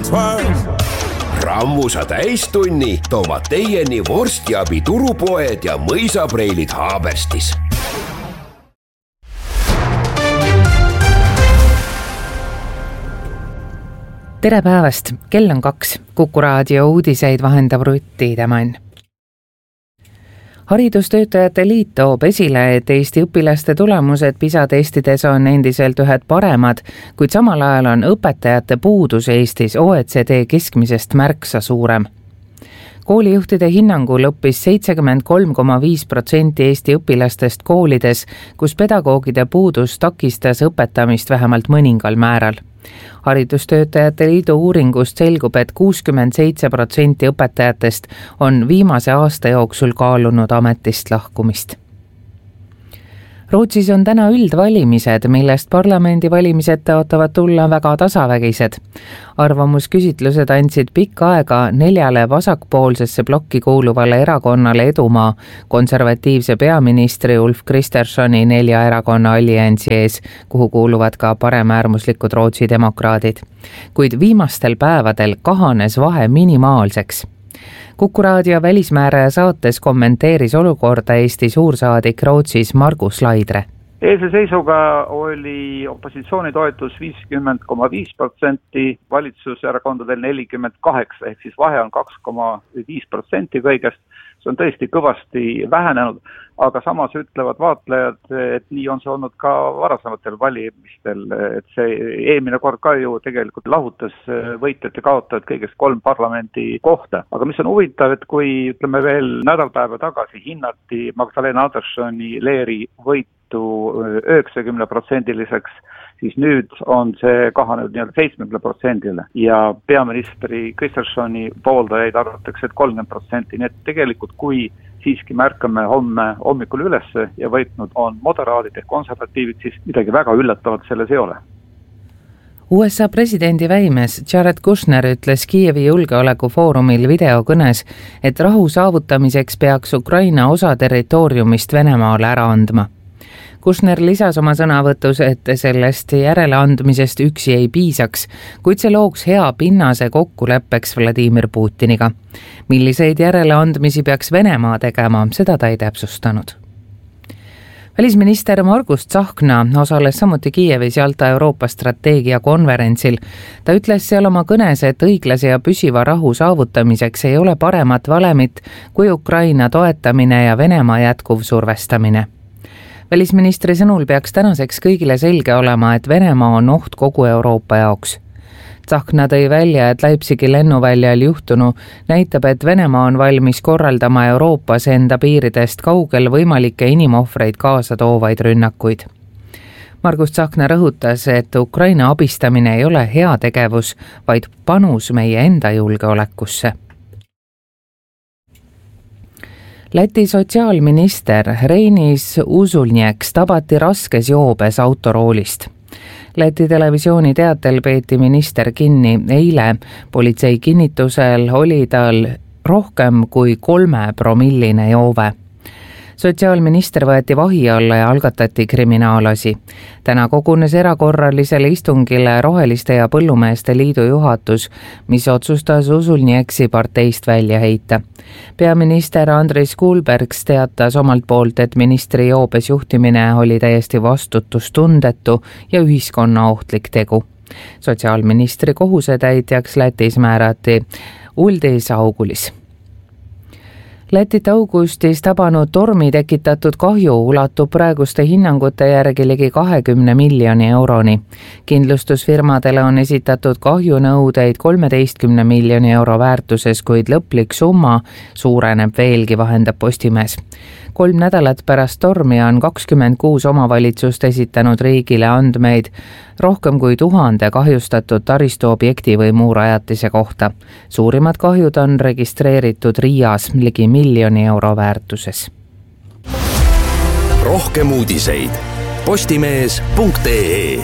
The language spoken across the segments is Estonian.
Rammusa täistunni toovad teieni vorstiabi turupoed ja mõisapreilid Haaberstis. Tere päevast, kell on 2. Kuku raadio uudiseid vahendab Rutti Idemann. Haridustöötajate liit toob esile, et Eesti õpilaste tulemused PISA-testides on endiselt ühed paremad, kuid samal ajal on õpetajate puudus Eestis OECD keskmisest märksa suurem. Koolijuhtide hinnangul õppis 73,5% Eesti õpilastest koolides, kus pedagoogide puudus takistas õpetamist vähemalt mõningal määral. Haridustöötajate liidu uuringust selgub, et 67% õpetajatest on viimase aasta jooksul kaalunud ametist lahkumist. Rootsis on täna üldvalimised, millest parlamendivalimised tõotavad tulla väga tasavägised. Arvamusküsitlused andsid pikka aega 4 vasakpoolsesse plokki kuuluvale erakonnale edumaa konservatiivse peaministri Ulf Kristerssoni 4 erakonna alliansi ees, kuhu kuuluvad ka paremäärmuslikud Rootsi demokraadid. Kuid viimastel päevadel kahanes vahe minimaalseks. Kuku raadio välismääraja saates kommenteeris olukorda Eesti suursaadik Rootsis Margus Laidre. Eilse seisuga oli opositsiooni toetus 50,5%, valitsuserakondadel 48%, ehk siis vahe on 2,5% kõigest. See on tõesti kõvasti vähenenud, aga samas ütlevad vaatlejad, et nii on see olnud ka varasematel valimistel, et see eelmine kord ka ju tegelikult lahutas võitjad ja kaotajad kõigest 3 parlamendi kohta. Aga mis on huvitav, et kui ütleme veel nädalpäeva tagasi hinnati Magdalena Anderssoni Leeri võitu 90%-liseks, siis nüüd on see kahanenud 70%-le ja peaministri Kristerssoni pooldajaid arvatakse, et 30%, nii et tegelikult kui siiski märkame homme hommikul ülesse ja võitnud on moderaadid ehk konservatiivid, siis midagi väga üllatavat selles ei ole. USA presidendi väimes Jared Kushner ütles Kiievi julgeolekufoorumil videokõnes, et rahu saavutamiseks peaks Ukraina osa territooriumist Venemaale ära andma. Kushner lisas oma sõnavõtus, et sellest järeleandmisest üksi ei piisaks, kuid see looks hea pinnase kokkuleppeks Vladimir Putiniga. Milliseid järeleandmisi peaks Venemaa tegema, seda ta ei täpsustanud. Välisminister Margus Tsahkna osales samuti Kiievis Jalta Euroopa strateegia konverentsil. Ta ütles seal oma kõnes, et õiglase ja püsiva rahu saavutamiseks ei ole paremat valemit kui Ukraina toetamine ja Venemaa jätkuv survestamine. Välisministri sõnul peaks tänaseks kõigile selge olema, et Venemaa on oht kogu Euroopa jaoks. Tsahkna tõi välja, et Leipzigi lennuväljal juhtunu näitab, et Venemaa on valmis korraldama Euroopas enda piiridest kaugel võimalikke inimohvreid kaasa toovaid rünnakuid. Margus Tsahkna rõhutas, et Ukraina abistamine ei ole hea tegevus, vaid panus meie enda julgeolekusse. Läti sotsiaalminister Reinis Usulnieks tabati raskes joobes autoroolist. Läti televisiooni teatel peeti minister kinni eile. Politsei kinnitusel oli tal rohkem kui 3-promilline joove. Sotsiaalminister võeti vahi alla ja algatati kriminaalasi. Täna kogunes erakorralisele istungile Roheliste ja Põllumeeste liidu juhatus, mis otsustas Usulnieksi parteist välja heita. Peaminister Andris Kulbergs teatas omalt poolt, et ministri joobes juhtimine oli täiesti vastutustundetu ja ühiskonna ohtlik tegu. Sotsiaalministri kohusetäitjaks Lätis määrati Uldis Augulis. Lätit augustis tabanud tormi tekitatud kahju ulatub praeguste hinnangute järgi ligi 20 miljoni euroni. Kindlustusfirmadele on esitatud kahjunõudeid 13 miljoni euro väärtuses, kuid lõplik summa suureneb veelgi, vahendab Postimees. 3 nädalat pärast tormi on 26 omavalitsust esitanud riigile andmeid rohkem kui 1000 kahjustatud taristuobjekti või muu rajatise kohta. Suurimad kahjud on registreeritud Riias ligi 1 miljoni euro väärtuses. Rohkem uudiseid postimees.ee.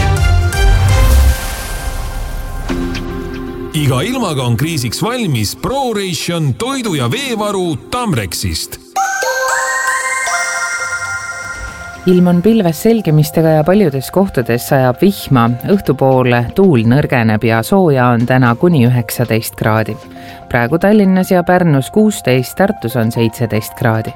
Iga ilmaga on kriisiks valmis ProRation toidu- ja veevaru Tamrexist. ilm on pilves selgimistega ja paljudes kohtades sajab vihma. Õhtupoole tuul nõrgeneb ja sooja on täna kuni 19 kraadi. Praegu Tallinnas ja Pärnus 16, Tartus on 17 kraadi.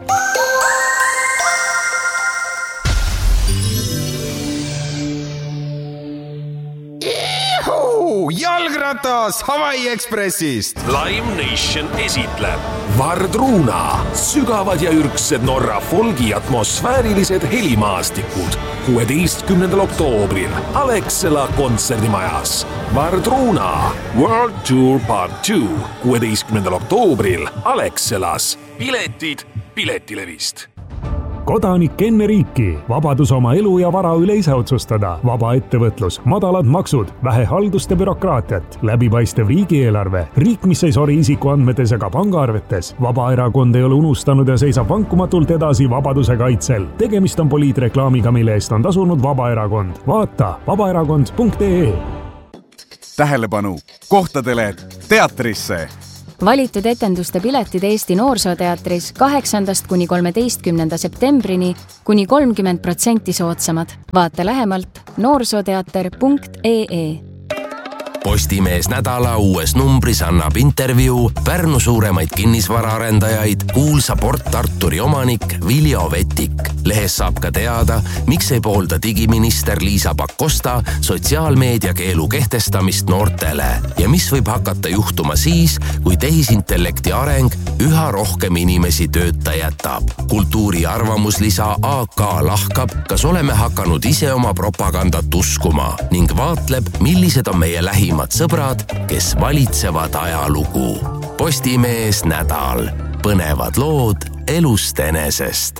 Jalgratas Hawaii Expressist. Lime Nation esitleb Vardruna, sügavad ja ürgsed Norra folgi atmosfäärilised helimaastikud 16. oktoobril Alexela kontserdimajas. Vardruna World Tour Part 2 16. oktoobril Alexelas. Piletid Piletilevist. Kodanik enne riiki, vabadus oma elu ja vara üle ise otsustada, vaba ettevõtlus, madalad maksud, vähe haldust ja bürokraatiat, läbipaistev riigieelarve, riik, mis ei sori isikuandmetes ega pangaarvetes. Vabaerakond ei ole unustanud ja seisab vankumatult edasi vabaduse kaitsel. Tegemist on poliitreklaamiga, mille eest on tasunud Vabaerakond. Vaata vabaerakond.ee. Tähelepanu, kohtadele teatrisse! Valitud etenduste piletid Eesti Noorsooteatris 8. kuni 13. septembrini kuni 30% soodsamad. Vaata lähemalt noorsooteater.ee. Postimees nädala uues numbris annab intervjuu Pärnu suuremaid kinnisvaraarendajaid kuulsa Port Arturi omanik Viljo Vetik. Lehes saab ka teada, miks ei poolda digiminister Liisa Pakosta sotsiaalmeedia keelu kehtestamist noortele ja mis võib hakata juhtuma siis, kui tehisintellekti areng üha rohkem inimesi tööta jätab. Kultuuri arvamuslisa AK lahkab, kas oleme hakanud ise oma propagandat uskuma ning vaatleb, millised on meie lähimad sõbrad, kes valitsevad ajalugu. Postimees nädal. Põnevad lood elust enesest.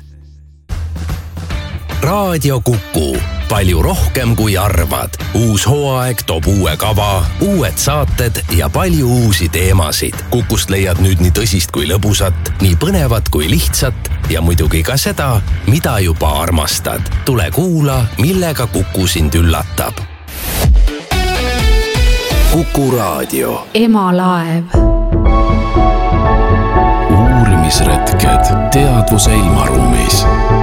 Raadio Kuku. Palju rohkem kui arvad. Uus hooaeg toob uue kava, uued saated ja palju uusi teemasid. Kukust leiad nüüd nii tõsist kui lõbusat, nii põnevat kui lihtsat ja muidugi ka seda, mida juba armastad. Tule kuula, millega Kuku sind üllatab. Kuku Raadio. Emalaev. Uurimisretked teadvuse ilmaruumis.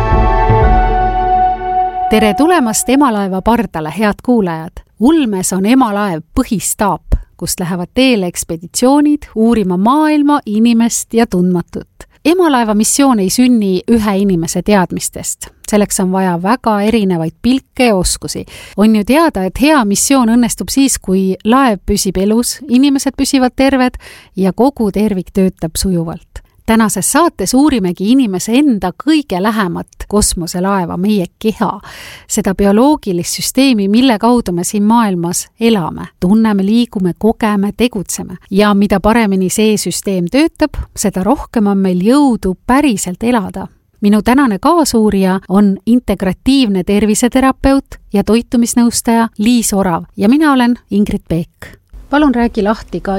Tere tulemast Emalaeva pardale, head kuulajad! Ulmes on Emalaev põhistaap, kust lähevad teele ekspeditsioonid uurima maailma, inimest ja tundmatut. Emalaeva missioon ei sünni ühe inimese teadmistest. Selleks on vaja väga erinevaid pilke ja oskusi. On ju teada, et hea missioon õnnestub siis, kui laev püsib elus, inimesed püsivad terved ja kogu tervik töötab sujuvalt. Tänases saates uurimegi inimese enda kõige lähemat kosmoselaeva, meie keha, seda bioloogilist süsteemi, mille kaudu me siin maailmas elame, tunneme, liigume, kogeme, tegutseme. Ja mida paremini see süsteem töötab, seda rohkem on meil jõudu päriselt elada. Minu tänane kaasuurija on integratiivne terviseterapeut ja toitumisnõustaja Liis Orav ja mina olen Ingrid Peek. Palun räägi lahti ka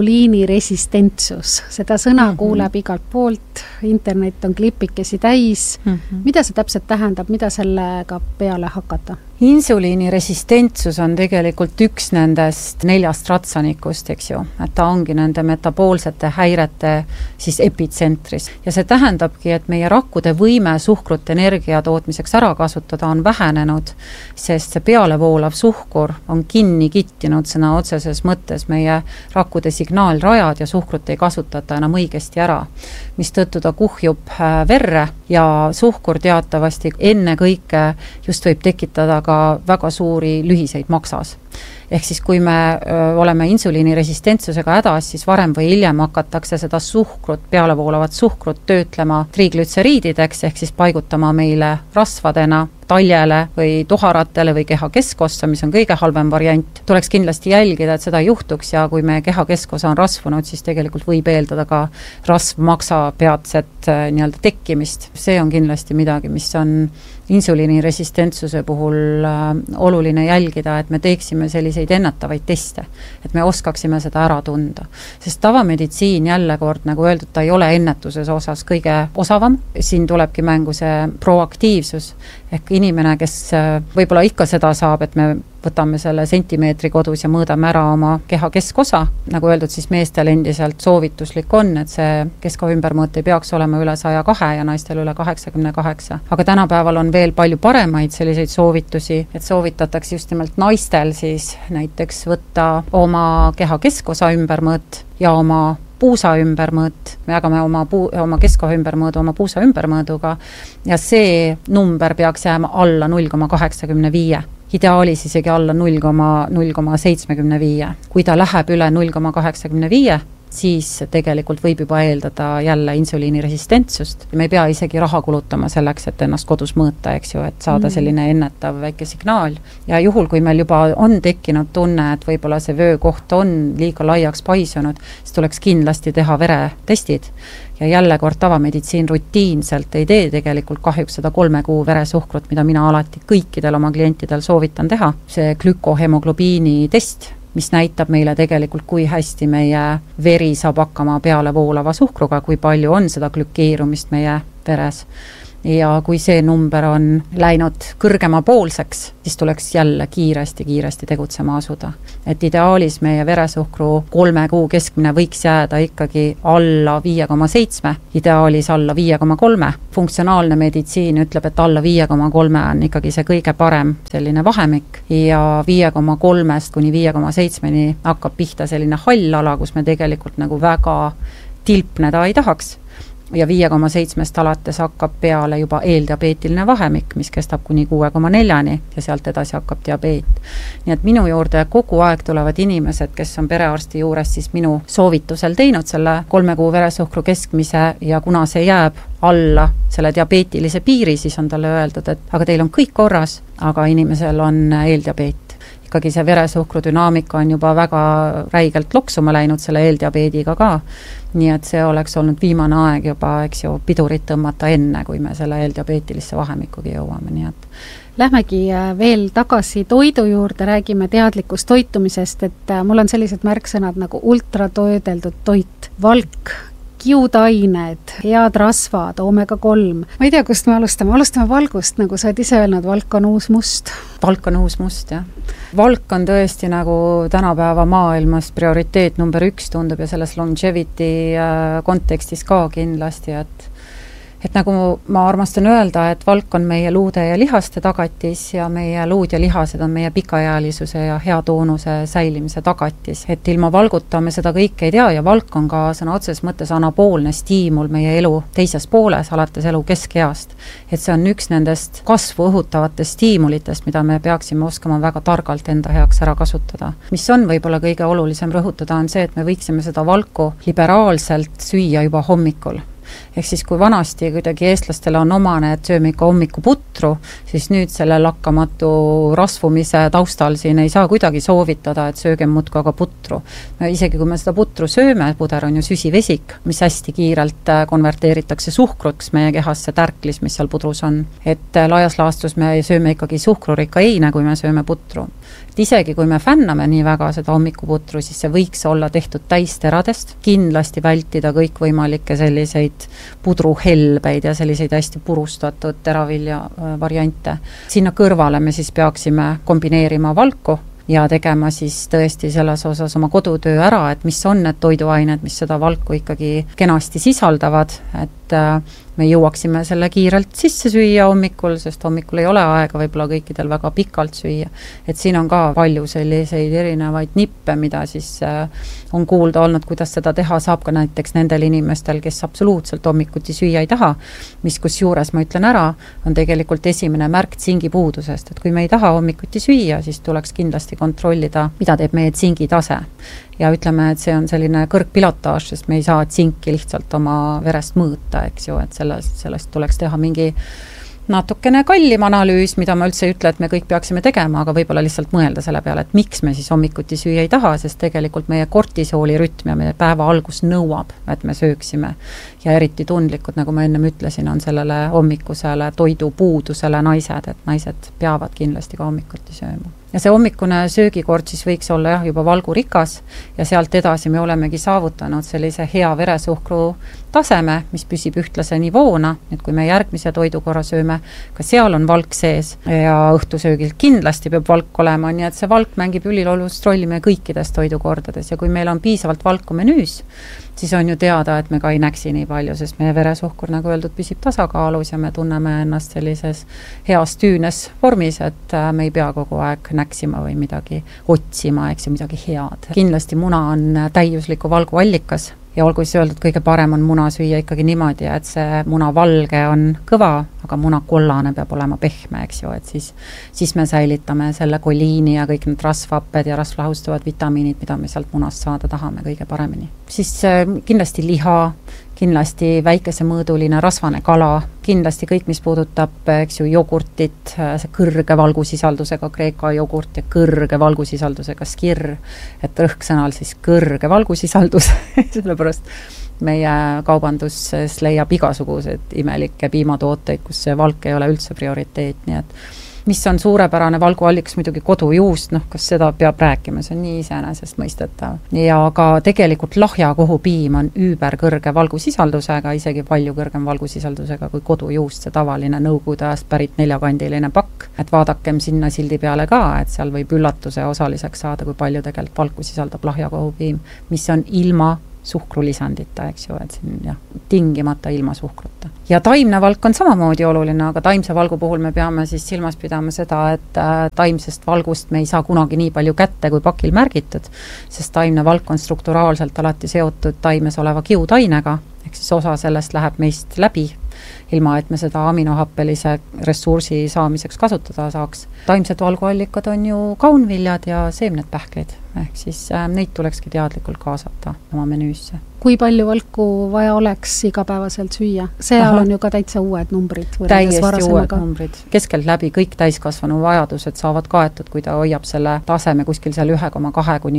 insuliiniresistentsus. Seda sõna kuuleb igalt poolt, internet on klipikesi täis. Mida see täpselt tähendab, mida sellega peale hakata? Insuliiniresistentsus on tegelikult üks nendest 4 ratsanikust, eks ju. Et ta ongi nende metaboolsete häirete siis epitsentris. Ja see tähendabki, et meie rakkude võime suhkrut energia tootmiseks ära kasutada on vähenenud, sest see pealevoolav suhkur on kinni kittinud sõna otseses mõttes meie rakkude signaalrajad ja suhkrut ei kasutata enam õigesti ära. Mistõttu ta kuhjub verre ja suhkur teatavasti enne kõike just võib tekitada ka väga suuri lühiseid maksas. Ehk siis kui me oleme insuliiniresistentsusega hädas, siis varem või hiljem hakatakse seda suhkrut, pealevoolavat suhkrut töötlema triiglütseriidideks, ehk siis paigutama meile rasvadena taljele või tuharatele või keha keskossa, mis on kõige halvem variant. Tuleks kindlasti jälgida, et seda ei juhtuks ja kui meie keha keskosa on rasvunud, siis tegelikult võib eeldada ka rasvmaksa peatset nii-öelda tekkimist. See on kindlasti midagi, mis on insuliiniresistentsuse puhul oluline jälgida, et me teeksime selliseid ennetavaid teste, et me oskaksime seda ära tunda. Sest tavameditsiin jälle kord, nagu öeldud, ta ei ole ennetuses osas kõige osavam. Siin tulebki mängu see proaktiivsus, ehk inimene, kes võib-olla ikka seda saab, et me võtame selle sentimeetri kodus ja mõõdame ära oma keha keskosa, nagu öeldud, siis meestel endiselt soovituslik on, et see keskoha ümbermõõt ei peaks olema üle 102 ja naistel üle 88. Aga tänapäeval on veel palju paremaid selliseid soovitusi, et soovitatakse just nimelt naistel siis näiteks võtta oma keha keskosa ümbermõõt ja oma puusa ümbermõõt, me jagame oma keskoha ümbermõõdu oma puusa ümbermõõduga ja see number peaks jääma alla 0,85. Ideaalis isegi alla 0,75. Kui ta läheb üle 0,85, siis tegelikult võib juba eeldada jälle insuliiniresistentsust. Me ei pea isegi raha kulutama selleks, et ennast kodus mõõta, eks ju, et saada selline ennetav väike signaal. Ja juhul, kui meil juba on tekkinud tunne, et võib-olla see vöökoht on liiga laiaks paisunud, siis tuleks kindlasti teha veretestid. Ja jälle kord tavameditsiin rutiinselt ei tee tegelikult kahjuks seda 3 kuu veresuhkrut, mida mina alati kõikidel oma klientidel soovitan teha. See glükohemoglobiini test, mis näitab meile tegelikult, kui hästi meie veri saab hakkama peale voolava suhkruga, kui palju on seda glükeerumist meie veres. Ja kui see number on läinud kõrgema poolseks, siis tuleks jälle kiiresti tegutsema asuda. Et ideaalis meie veresuhkru 3 kuu keskmine võiks jääda ikkagi alla 5,7, ideaalis alla 5,3. Funktsionaalne meditsiin ütleb, et alla 5,3 on ikkagi see kõige parem selline vahemik ja 5,3 kuni 5,7 hakkab pihta selline hall ala, kus me tegelikult nagu väga tilpneda ei tahaks. Ja 5,7 alates hakkab peale juba eeldiabeetiline vahemik, mis kestab kuni 6,4 ja sealt edasi hakkab diabeet. Nii et minu juurde kogu aeg tulevad inimesed, kes on perearsti juures siis minu soovitusel teinud selle 3 kuu veresuhkru keskmise ja kuna see jääb alla selle diabeetilise piiri, siis on talle öeldud, et aga teil on kõik korras, aga inimesel on eeldiabeet. Ikkagi see veresuhkru dünaamika on juba väga räigelt loksuma läinud selle eeldiabeediga ka, nii et see oleks olnud viimane aeg juba, eks ju, pidurit tõmmata enne, kui me selle eeldiabeetilisse vahemikugi jõuame, nii et Lähmegi veel tagasi toidu juurde, räägime teadlikust toitumisest, et mul on sellised märksõnad nagu ultratoideldud toit, valk, kiudained, head rasvad, omega-3. Ma ei tea, kust me alustame valgust, nagu sa oled ise öelnud, valk on uus must. Valk on uus must, jah. Valk on tõesti nagu tänapäeva maailmas prioriteet number 1 tundub ja selles longevity kontekstis ka kindlasti, et nagu ma armastan öelda, et valk on meie luude ja lihaste tagatis ja meie luud ja lihased on meie pikaealisuse ja hea toonuse säilimise tagatis. Et ilma valguta me seda kõike ei tea ja valk on ka sõna otseses mõttes anaboolne stiimul meie elu teises pooles, alates elu keskeast. Et see on üks nendest kasvu õhutavatest stiimulitest, mida me peaksime oskama väga targalt enda heaks ära kasutada. Mis on võib-olla kõige olulisem rõhutada on see, et me võiksime seda valku liberaalselt süüa juba hommikul. Ehk siis kui vanasti kuidagi eestlastele on omane, et sööme ikka hommikuputru, siis nüüd selle lakkamatu rasvumise taustal siin ei saa kuidagi soovitada, et söögem muudkui aga putru. Isegi kui me seda putru sööme, puder on ju süsivesik, mis hästi kiirelt konverteeritakse suhkruks meie kehasse tärklis, mis seal pudrus on. Et laias laastus me sööme ikkagi suhkrurikka eine, kui me sööme putru. Et isegi kui me fänname nii väga seda hommikuputru, siis see võiks olla tehtud täisteradest, kindlasti vältida kõikvõimalikke selliseid pudruhelbeid ja selliseid hästi purustatud teravilja variante. Sinna kõrvale me siis peaksime kombineerima valku ja tegema siis tõesti selles osas oma kodutöö ära, et mis on need toiduained, mis seda valku ikkagi kenasti sisaldavad, et me jõuaksime selle kiirelt sisse süüa hommikul, sest hommikul ei ole aega võib-olla kõikidel väga pikalt süüa. Et siin on ka palju selliseid erinevaid nippe, mida siis on kuulda olnud, kuidas seda teha saab ka näiteks nendel inimestel, kes absoluutselt hommikuti süüa ei taha, mis kus juures ma ütlen ära, on tegelikult esimene märk tsingipuudusest, et kui me ei taha hommikuti süüa, siis tuleks kindlasti kontrollida, mida teeb meie tsingitase. Ja ütleme, et see on selline kõrgpilotaaž, sest me ei saa tsinki lihtsalt oma verest mõõta, eks ju, et sellest tuleks teha mingi natukene kallim analüüs, mida ma üldse ei ütle, et me kõik peaksime tegema, aga võib-olla lihtsalt mõelda selle peale, et miks me siis hommikuti süüa ei taha, sest tegelikult meie kortisooli rütm ja meie päeva algus nõuab, et me sööksime. Ja eriti tundlikud, nagu ma ennem ütlesin, on sellele hommikusele toidupuudusele naised, et naised peavad kindlasti ka hommikuti sööma. Ja see hommikune söögikord siis võiks olla juba valgurikas ja sealt edasi me olemegi saavutanud sellise hea veresuhkru taseme, mis püsib ühtlase nivoona, et kui me järgmise toidukorra sööme, ka seal on valk sees ja õhtusöögil kindlasti peab valk olema, nii et see valk mängib ülilolust rolli meie kõikides toidukordades ja kui meil on piisavalt valku menüüs, siis on ju teada, et me ka ei näksi nii palju, sest meie veresuhkur, nagu öeldud, püsib tasakaalus ja me tunneme ennast sellises heas tüünes vormis, et me ei pea kogu aeg näksima või midagi otsima, eks ju, midagi head. Kindlasti muna on täiusliku valgu allikas ja olgu siis öeldud, kõige parem on muna süüa ikkagi niimoodi, et see muna valge on kõva, aga muna kollane peab olema pehme, eks ju, et siis me säilitame selle koliini ja kõik need rasvhapped ja rasvlahustuvad vitamiinid, mida me sealt munast saada tahame kõige paremini. Siis kindlasti liha, kindlasti väikesemõõduline rasvane kala, kindlasti kõik, mis puudutab, eks ju, jogurtit, see kõrge valgusisaldusega Kreeka jogurt ja kõrge valgusisaldusega skir, et rõhksõnal siis kõrge valgusisaldus, sellepärast meie kaubanduses leiab igasuguseid imelikke piimatooteid, kus see valk ei ole üldse prioriteet, nii et mis on suurepärane valguallikas muidugi kodujuust, kas seda peab rääkima, see on nii iseenesest mõistetav. Ja ka tegelikult lahjakohupiim on üüberkõrge valgusisaldusega, isegi palju kõrgem valgusisaldusega kui kodujuust, see tavaline nõukogude ajast pärit 4-kandiline pakk. Et vaadakem sinna sildi peale ka, et seal võib üllatuse osaliseks saada, kui palju tegelikult valku sisaldab lahjakohupiim, mis on ilma suhkrulisandita, eks ju, et siin tingimata ilma suhkruta. Ja taimne valk on samamoodi oluline, aga taimse valgu puhul me peame siis silmas pidama seda, et taimsest valgust me ei saa kunagi nii palju kätte kui pakil märgitud, sest taimne valk on strukturaalselt alati seotud taimes oleva kiudainega, ehk siis osa sellest läheb meist läbi, ilma et me seda aminohappelise ressursi saamiseks kasutada saaks. Taimsed valguallikad on ju kaunviljad ja seemned pähklid, ehk siis neid tulekski teadlikult kaasata oma menüüsse. Kui palju valku vaja oleks igapäevaselt süüa? Seal on ju ka täitsa uued numbrid. Täiesti uued numbrid. Keskelt läbi kõik täiskasvanu vajadused saavad kaetud, kui ta hoiab selle taseme kuskil seal 1,2 kuni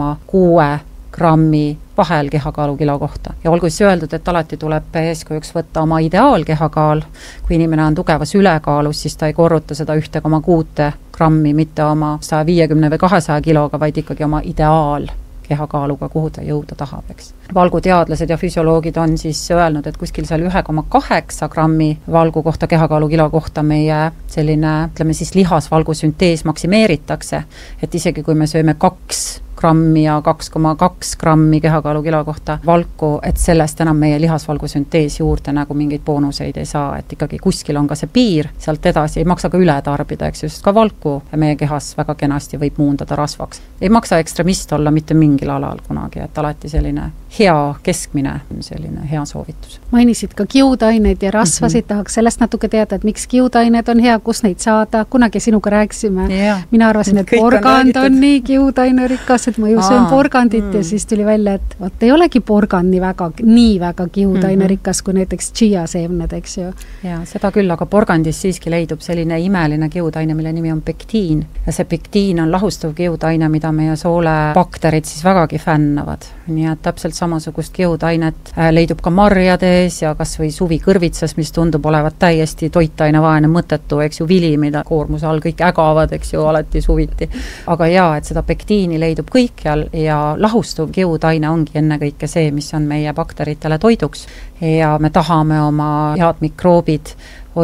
1,6 grammi vahel kehakaalu kilo kohta. Ja olgu siis öeldud, et alati tuleb eeskujuks võtta oma ideaalkehakaal. Kui inimene on tugevas ülekaalus, siis ta ei korruta seda 1,6 grammi, mitte oma 150 või 200 kiloga, vaid ikkagi oma ideaal kehakaaluga, kuhu ta jõuda tahab, eks. Valguteadlased ja füsioloogid on siis öelnud, et kuskil seal 1,8 grammi valgu kohta, kehakaalu kilo kohta meie selline, ütleme siis lihasvalgusüntees maksimeeritakse, et isegi kui me sööme 2 grammi ja 2,2 grammi kehakaalu kilo kohta valku, et sellest enam meie lihasvalgusüntees juurde nagu mingeid boonuseid ei saa, et ikkagi kuskil on ka see piir, sealt edasi ei maksa ka üle tarbida, eks just ka valku meie kehas väga kenasti võib muundada rasvaks. Ei maksa ekstremist olla mitte mingil alal kunagi, et alati selline hea keskmine, selline hea soovitus. Mainisid ka kiudaineid ja rasvasid, tahaks sellest natuke teada, et miks kiudained on hea, kus neid saada, kunagi sinuga rääksime. Mina arvasin, et porgand on nii kiudainerikas, et ma ju söön porgandit ja siis tuli välja, et vaat ei olegi porgand nii väga kiudainerikas kui näiteks chia seemned, eks ju. Ja seda küll, aga porgandis siiski leidub selline imeline kiudaine, mille nimi on pektiin. Ja see pektiin on lahustav kiudaine, mida meie soolebakterid siis vägagi fännavad. Nii et täpselt samasugust kiudainet leidub ka marjades ja kas või suvikõrvitsas, mis tundub olevat täiesti toitainevaene mõttetu, eks ju, vili, mida koormuse all kõik ägavad, eks ju, alati suviti. Aga et seda pektiini leidub kõikjal ja lahustuv kiudaine ongi ennekõike see, mis on meie bakteritele toiduks ja me tahame oma head mikroobid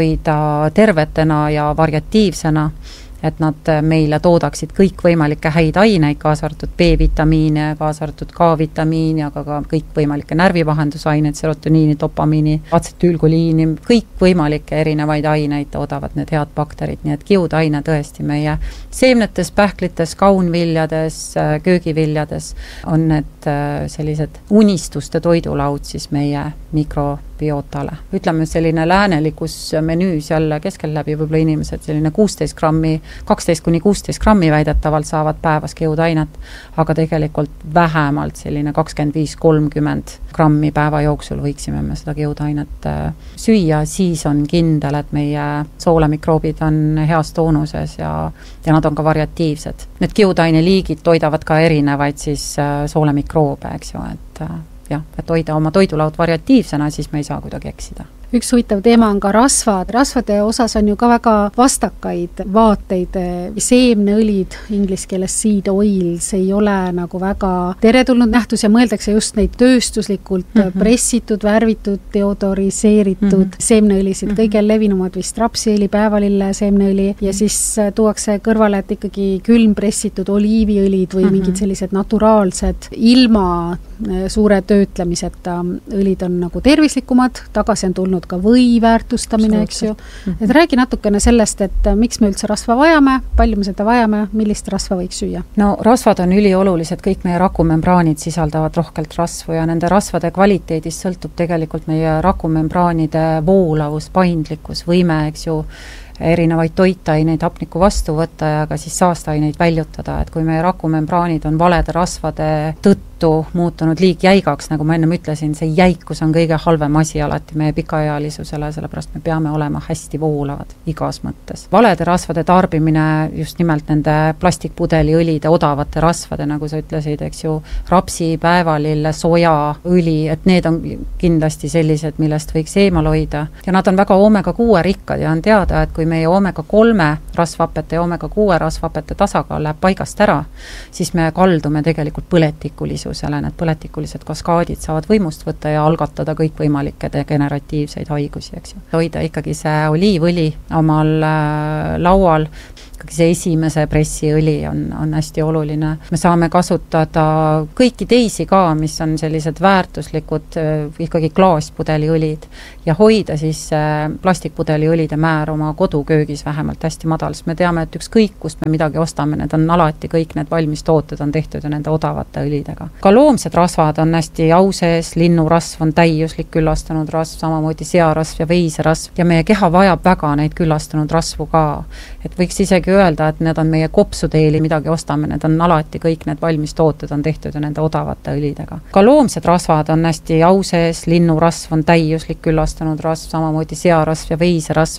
hoida tervetena ja variatiivsena, et nad meile toodaksid kõikvõimalikke häid aineid, kaasa arvatud B-vitamiine, kaasa arvatud K-vitamiini, aga ka kõikvõimalikke närvivahendusaineid, serotoniini, dopamiini, atsetüülkoliini, kõikvõimalikke erinevaid aineid toodavad need head bakterid, nii et kiudaine tõesti meie seemnetes, pähklites, kaunviljades, köögiviljades on need sellised unistuste toidulaud siis meie mikrobiotale. Ütleme selline läänelikus menüüs jälle keskel läbi võib-olla inimesed selline 12 kuni 16 grammi väidetavalt saavad päevas kiudainet, aga tegelikult vähemalt selline 25-30 grammi päeva jooksul võiksime me seda kiudainet süüa, siis on kindel, et meie soolemikroobid on heas toonuses ja nad on ka variatiivsed. Need kiudaine liigid toidavad ka erinevaid siis soolemikroube, eks ju, et hoida oma toidulaud variatiivsena, siis me ei saa kuidagi eksida. Üks huvitav teema on ka rasvad. Rasvade osas on ju ka väga vastakaid vaateid. Seemneõlid, inglise keeles seed oils, ei ole nagu väga teretulnud nähtus ja mõeldakse just neid tööstuslikult pressitud, värvitud, deodoriseeritud seemneõlisid. Kõige levinumad vist rapsiõli, päevalille seemneõli ja siis tuuakse kõrvale, et ikkagi külm pressitud oliiviõlid või mingid sellised naturaalsed ilma suure töötlemiseta õlid on nagu tervislikumad, tagasi on tulnud ka või väärtustamine, eks ju. Et räägi natukene sellest, et miks me üldse rasva vajame, palju me seda vajame, millist rasva võiks süüa? No rasvad on üliolulised, kõik meie rakumembraanid sisaldavad rohkelt rasvu ja nende rasvade kvaliteedist sõltub tegelikult meie rakumembraanide voolavus, paindlikkus, võime, eks ju, erinevaid toitaineid hapniku vastu võtta ja ka siis saastaineid väljutada, et kui meie rakumembraanid on valede rasvade tõttu muutunud liigjäigaks, nagu ma ennem ütlesin, see jäikus on kõige halvem asi alati meie pikaealisusele, sellepärast me peame olema hästi voolavad igas mõttes. Valede rasvade tarbimine, just nimelt nende plastikpudeliõlide, odavate rasvade, nagu sa ütlesid, eks ju, rapsi, päevalille, soja, õli, et need on kindlasti sellised, millest võiks eemal hoida. Ja nad on väga omega-6 rikkad ja on teada, et kui meie omega-3 rasvhapete ja omega-6 rasvhapete tasakaal läheb paigast ära, siis me kaldume tegelikult põletikulisusele, need põletikulised kaskaadid saavad võimust võtta ja algatada kõikvõimalikke degeneratiivseid haigusi, eks ju. Hoida ikkagi see oliivõli omal laual, ikkagi see esimese pressiõli on hästi oluline. Me saame kasutada kõiki teisi ka, mis on sellised väärtuslikud ikkagi klaaspudeliõlid ja hoida siis plastikpudeliõlide määr oma koduköögis vähemalt hästi madal, sest me teame, et ükskõik kust me midagi ostame, need on alati kõik need valmistooted on tehtud ja nende odavate õlidega. Ka loomsed rasvad on hästi au sees, linnurasv on täiuslik küllastunud rasv, samamoodi searasv ja veiserasv ja meie keha vajab väga neid küllastunud rasvu ka. Et võiks isegi öelda, et need on meie kopsuteeli midagi ostame, need on alati kõik need valmistooted on tehtud ja nende odavate õlidega. Ka loomsed rasvad on hästi au sees, linnurasv on täiuslik küllastunud rasv, samamoodi searasv ja veiserasv